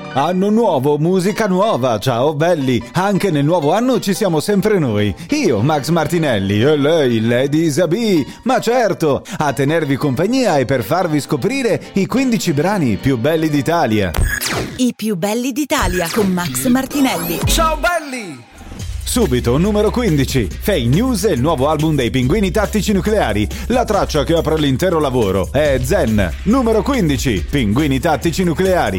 Anno nuovo, musica nuova, ciao belli! Anche nel nuovo anno ci siamo sempre noi. Io, Max Martinelli, e lei, Lady Isabi. Ma certo, a tenervi compagnia e per farvi scoprire i 15 brani più belli d'Italia. I più belli d'Italia con Max Martinelli. Ciao belli! Subito, numero 15. Fake News è il nuovo album dei Pinguini Tattici Nucleari. La traccia che apre l'intero lavoro è Zen. Numero 15. Pinguini Tattici Nucleari.